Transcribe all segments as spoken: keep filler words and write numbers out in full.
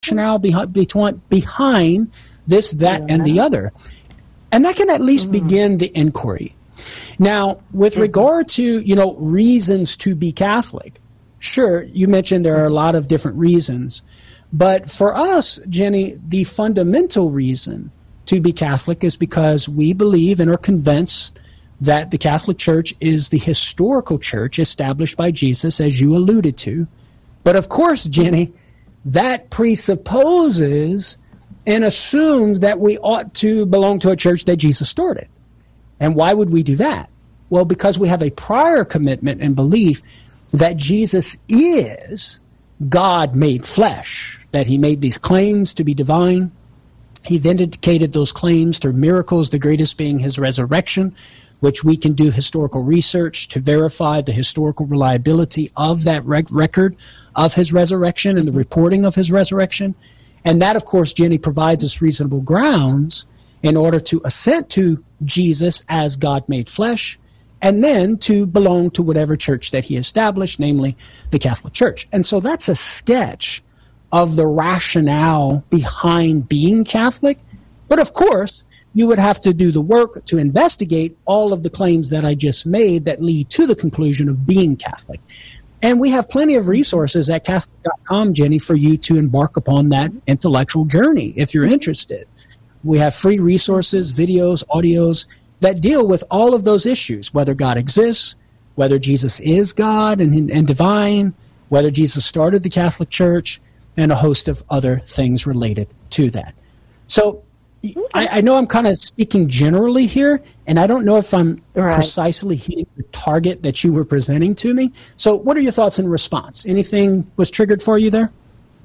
rationale behind, behind this, that, yeah. and the other. And that can at least mm-hmm. begin the inquiry. Now, with mm-hmm. regard to, you know, reasons to be Catholic, sure, you mentioned there are a lot of different reasons. But for us, Jenny, the fundamental reason to be Catholic is because we believe and are convinced that the Catholic Church is the historical church established by Jesus, as you alluded to. But of course, Jenny, that presupposes and assumes that we ought to belong to a church that Jesus started. And why would we do that? Well, because we have a prior commitment and belief that Jesus is God made flesh, that he made these claims to be divine. He vindicated those claims through miracles, the greatest being his resurrection, which we can do historical research to verify the historical reliability of that rec- record of his resurrection and the reporting of his resurrection. And that, of course, Jenny, provides us reasonable grounds in order to assent to Jesus as God made flesh, and then to belong to whatever church that he established, namely the Catholic Church. And so that's a sketch of the rationale behind being Catholic. But of course, you would have to do the work to investigate all of the claims that I just made that lead to the conclusion of being Catholic. And we have plenty of resources at Catholic dot com, Jenny, for you to embark upon that intellectual journey if you're interested. We have free resources, videos, audios that deal with all of those issues, whether God exists, whether Jesus is God and, and divine, whether Jesus started the Catholic Church, and a host of other things related to that. So I, I know I'm kind of speaking generally here, and I don't know if I'm right. precisely hitting the target that you were presenting to me. So what are your thoughts in response? Anything was triggered for you there?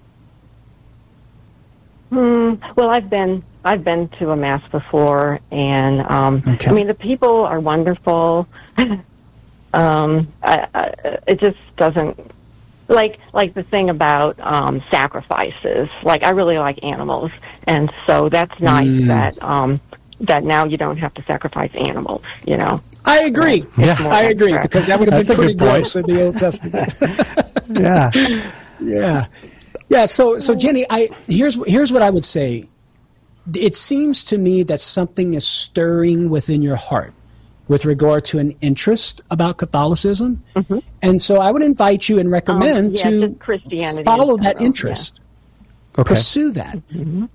Hmm. Well, I've been I've been to a mass before, and um, okay. I mean the people are wonderful. um, I, I, it just doesn't like like the thing about um, sacrifices. Like I really like animals, and so that's nice mm. that um, that now you don't have to sacrifice animals. You know. I agree. Yeah, I agree because that would have been pretty gross in the Old Testament. yeah. Yeah. Yeah, so so Jenny, I here's here's what I would say. It seems to me that something is stirring within your heart with regard to an interest about Catholicism, mm-hmm. and so I would invite you and recommend um, yeah, to Christianity follow that interest, yeah. okay. pursue that. Mm-hmm.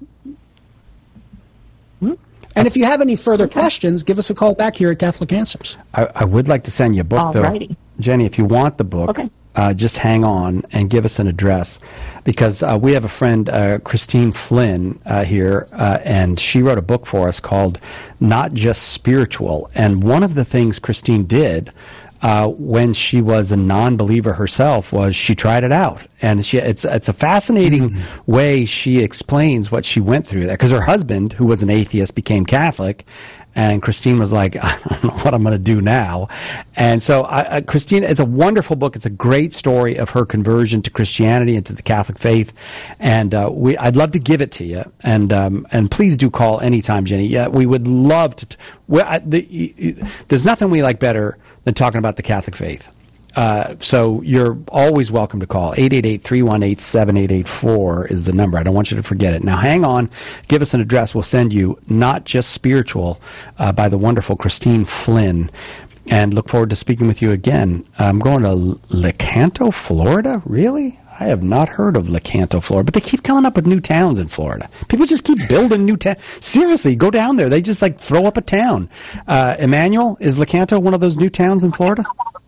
Mm-hmm. And if you have any further okay. questions, give us a call back here at Catholic Answers. I, I would like to send you a book, Alrighty. though, Jenny. If you want the book. Okay. Uh, just hang on and give us an address, because uh, we have a friend, uh, Christine Flynn, uh, here, uh, and she wrote a book for us called Not Just Spiritual. And one of the things Christine did uh, when she was a non-believer herself was she tried it out. And she, it's it's a fascinating mm-hmm. way she explains what she went through there, because her husband, who was an atheist, became Catholic. And Christine was like, I don't know what I'm going to do now. And so, I, I, Christine, it's a wonderful book. It's a great story of her conversion to Christianity and to the Catholic faith. And uh, we, I'd love to give it to you. And um, and please do call anytime, Jenny. Yeah, we would love to. T- well, I, the, there's nothing we like better than talking about the Catholic faith. Uh, so you're always welcome to call. eight eight eight, three one eight, seven eight eight four is the number. I don't want you to forget it. Now hang on. Give us an address. We'll send you Not Just Spiritual uh, by the wonderful Christine Flynn. And look forward to speaking with you again. I'm going to Lecanto, Florida? Really? I have not heard of Lecanto, Florida. But they keep coming up with new towns in Florida. People just keep building new towns. Seriously, go down there. They just like throw up a town. Uh, Emmanuel, is Lecanto one of those new towns in Florida?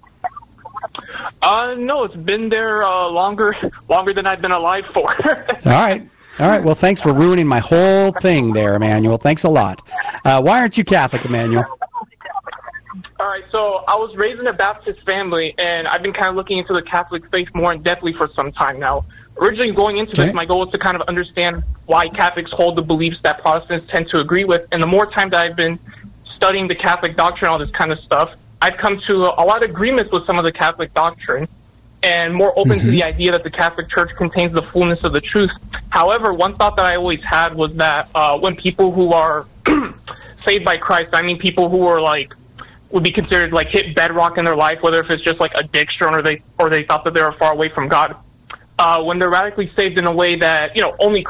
Uh, no, it's been there uh, longer longer than I've been alive for. All right. All right. Well, thanks for ruining my whole thing there, Emmanuel. Thanks a lot. Uh, why aren't you Catholic, Emmanuel? All right. So I was raised in a Baptist family, and I've been kind of looking into the Catholic faith more in depthly for some time now. Originally going into okay. this, my goal was to kind of understand why Catholics hold the beliefs that Protestants tend to agree with. And the more time that I've been studying the Catholic doctrine, all this kind of stuff, I've come to a lot of agreements with some of the Catholic doctrine and more open mm-hmm. to the idea that the Catholic Church contains the fullness of the truth. However, one thought that I always had was that uh, when people who are saved by Christ, I mean people who are like, would be considered like hit bedrock in their life, whether if it's just like addiction or they or they thought that they were far away from God, uh, when they're radically saved in a way that, you know, only